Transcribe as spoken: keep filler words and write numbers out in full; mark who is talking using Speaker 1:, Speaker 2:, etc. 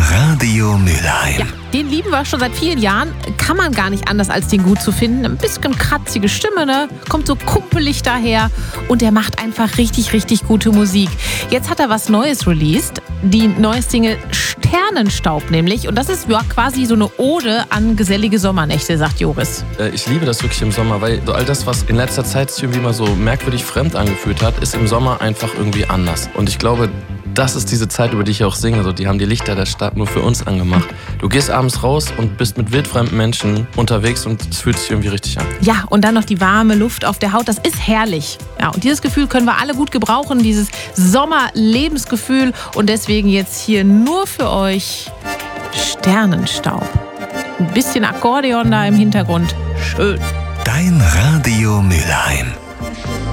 Speaker 1: Radio Mülheim.
Speaker 2: Ja, den lieben wir schon seit vielen Jahren. Kann man gar nicht anders, als den gut zu finden. Ein bisschen kratzige Stimme, ne? Kommt so kumpelig daher. Und er macht einfach richtig, richtig gute Musik. Jetzt hat er was Neues released. Die neue Single Sternenstaub nämlich. Und das ist ja quasi so eine Ode an gesellige Sommernächte, sagt Joris.
Speaker 3: Ich liebe das wirklich im Sommer, weil so all das, was in letzter Zeit sich irgendwie mal so merkwürdig fremd angefühlt hat, ist im Sommer einfach irgendwie anders. Und ich glaube, das ist diese Zeit, über die ich auch singe. So, die haben die Lichter der Stadt nur für uns angemacht. Du gehst abends raus und bist mit wildfremden Menschen unterwegs und es fühlt sich irgendwie richtig an.
Speaker 2: Ja, und dann noch die warme Luft auf der Haut. Das ist herrlich. Ja, und dieses Gefühl können wir alle gut gebrauchen, dieses Sommerlebensgefühl. Und deswegen jetzt hier nur für euch Sternenstaub. Ein bisschen Akkordeon da im Hintergrund. Schön.
Speaker 1: Dein Radio Mülheim.